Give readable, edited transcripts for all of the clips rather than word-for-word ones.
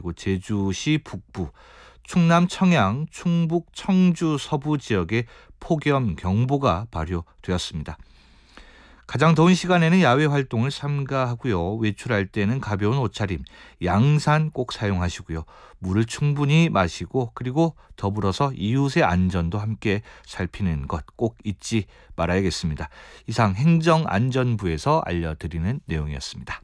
그리고 제주시 북부, 충남 청양, 충북 청주 서부 지역에 폭염 경보가 발효되었습니다. 가장 더운 시간에는 야외 활동을 삼가하고요. 외출할 때는 가벼운 옷차림, 양산 꼭 사용하시고요. 물을 충분히 마시고 그리고 더불어서 이웃의 안전도 함께 살피는 것 꼭 잊지 말아야겠습니다. 이상 행정안전부에서 알려드리는 내용이었습니다.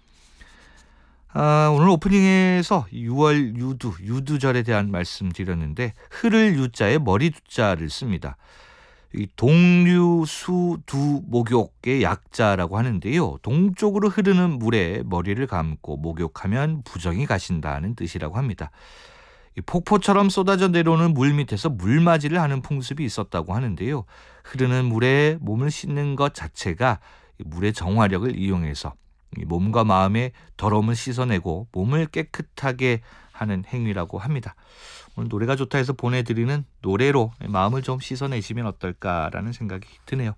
오늘 오프닝에서 6월 유두절에 대한 말씀 드렸는데 흐를 유자에 머리 두자를 씁니다. 이 동류수두 목욕의 약자라고 하는데요. 동쪽으로 흐르는 물에 머리를 감고 목욕하면 부정이 가신다는 뜻이라고 합니다. 이 폭포처럼 쏟아져 내려오는 물 밑에서 물맞이를 하는 풍습이 있었다고 하는데요. 흐르는 물에 몸을 씻는 것 자체가 물의 정화력을 이용해서 몸과 마음의 더러움을 씻어내고 몸을 깨끗하게 하는 행위라고 합니다. 오늘 노래가 좋다 해서 보내드리는 노래로 마음을 좀 씻어내시면 어떨까라는 생각이 드네요.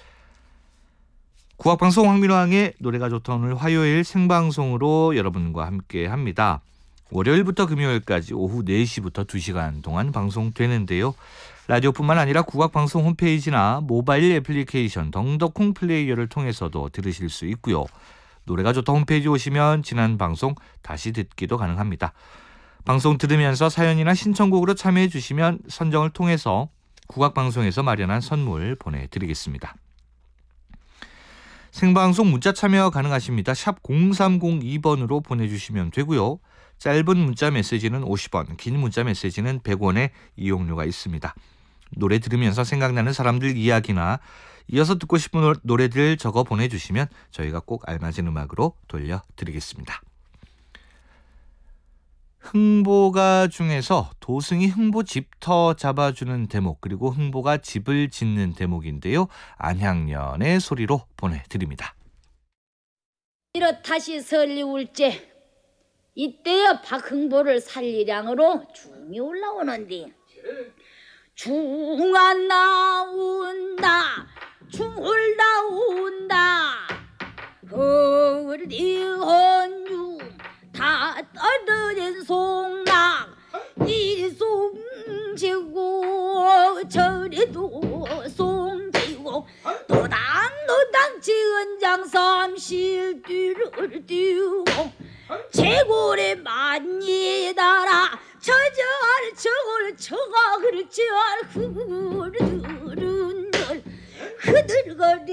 국악방송 황민호의 노래가 좋다 오늘 화요일 생방송으로 여러분과 함께 합니다. 월요일부터 금요일까지 오후 4시부터 2시간 동안 방송되는데요. 라디오뿐만 아니라 국악방송 홈페이지나 모바일 애플리케이션 덩덕콩 플레이어를 통해서도 들으실 수 있고요. 노래가 좋다 홈페이지 오시면 지난 방송 다시 듣기도 가능합니다. 방송 들으면서 사연이나 신청곡으로 참여해 주시면 선정을 통해서 국악방송에서 마련한 선물 보내드리겠습니다. 생방송 문자 참여 가능하십니다. 샵 0302번으로 보내주시면 되고요. 짧은 문자 메시지는 50원, 긴 문자 메시지는 100원의 이용료가 있습니다. 노래 들으면서 생각나는 사람들 이야기나 이어서 듣고 싶은 노래들 적어 보내주시면 저희가 꼭 알맞은 음악으로 돌려드리겠습니다. 흥보가 중에서 도승이 흥보 집터 잡아주는 대목 그리고 흥보가 집을 짓는 대목인데요. 안향년의 소리로 보내드립니다. 이렇다시 설리울제 이때야 박흥보를 살리량으로 중이 올라오는데 중안 나온다 중을 나온다 허리헌유 다 떨어진 송락 이송지고 저리도 송지고 노당노당 지은 장삼 실뒤를 띄우고 제골에 많이 달아 저절 저가 그렇지 흐르는 흐들거리